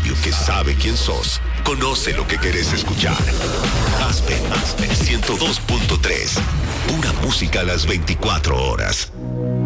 radio que sabe quién sos, conoce lo que querés escuchar. Aspen 102.3. Pura música a las 24 horas.